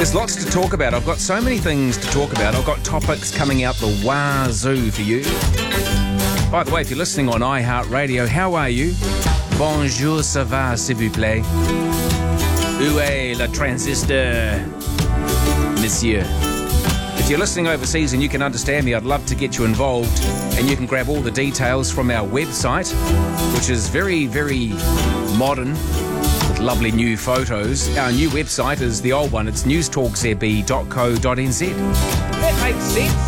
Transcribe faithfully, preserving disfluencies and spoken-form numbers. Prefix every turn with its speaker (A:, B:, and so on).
A: There's lots to talk about. I've got so many things to talk about. I've got topics coming out the wazoo for you. By the way, if you're listening on iHeartRadio, how are you? Bonjour, ça va, s'il vous plaît? Où est le transistor, monsieur? If you're listening overseas and you can understand me, I'd love to get you involved, and you can grab all the details from our website, which is very, very modern, with lovely new photos. Our new website is the old one. It's news talk z b dot co dot n z. That makes sense.